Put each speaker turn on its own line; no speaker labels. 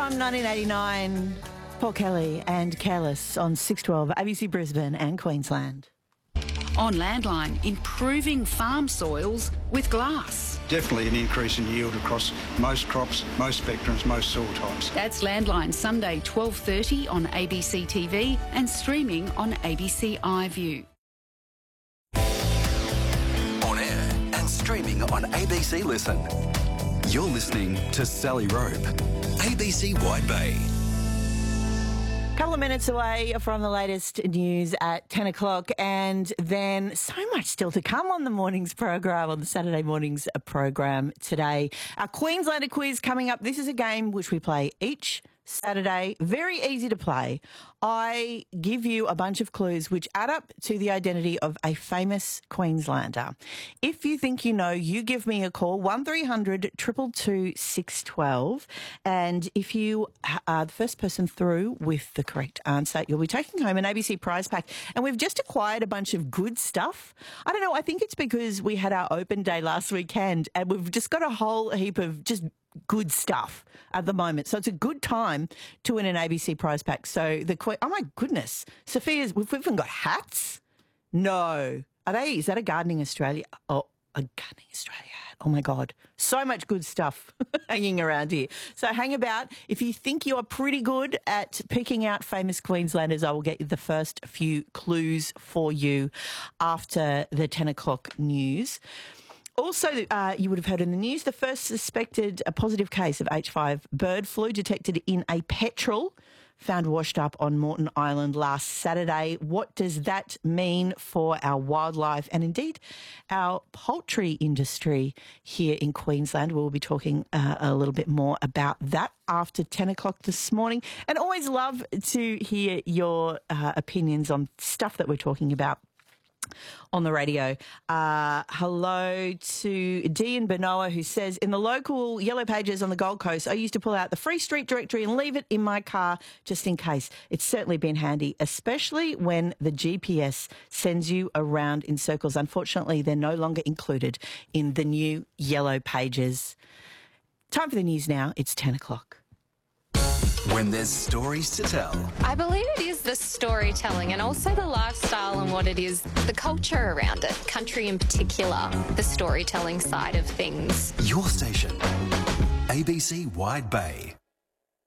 from 1989, Paul Kelly and Careless on 612 ABC Brisbane and Queensland.
On Landline, improving farm soils with glass.
Definitely an increase in yield across most crops, most spectrums, most soil types.
That's Landline, Sunday 12:30 on ABC TV and streaming on ABC iView.
On air and streaming on ABC Listen. You're listening to Sally Rope, ABC Wide Bay.
Couple of minutes away from the latest news at 10 o'clock, and then so much still to come on the morning's program, on the Saturday morning's program today. Our Queenslander quiz coming up. This is a game which we play each Saturday. Very easy to play. I give you a bunch of clues which add up to the identity of a famous Queenslander. If you think you know, you give me a call, 1300 222 612. And if you are the first person through with the correct answer, you'll be taking home an ABC prize pack. And we've just acquired a bunch of good stuff. I don't know, I think it's because we had our open day last weekend and we've just got a whole heap of just good stuff at the moment. So it's a good time to win an ABC prize pack. So oh my goodness, Sophia's, we've even got hats? No. Is that a Gardening Australia? Oh, a Gardening Australia hat. Oh my God. So much good stuff hanging around here. So hang about. If you think you are pretty good at picking out famous Queenslanders, I will get you the first few clues for you after the 10 o'clock news. Also, you would have heard in the news, the first suspected a positive case of H5 bird flu detected in a petrel found washed up on Moreton Island last Saturday. What does that mean for our wildlife and indeed our poultry industry here in Queensland? We'll be talking a little bit more about that after 10 o'clock this morning. And always love to hear your opinions on stuff that we're talking about on the radio. Hello to Dee in Benoa, who says, in the local Yellow Pages on the Gold Coast, I used to pull out the free street directory and leave it in my car just in case. It's certainly been handy, especially when the GPS sends you around in circles. Unfortunately, they're no longer included in the new Yellow Pages. Time for the news now. It's 10 o'clock.
When there's stories to tell.
I believe it is the storytelling and also the lifestyle and what it is, the culture around it, country in particular, the storytelling side of things.
Your station, ABC Wide Bay.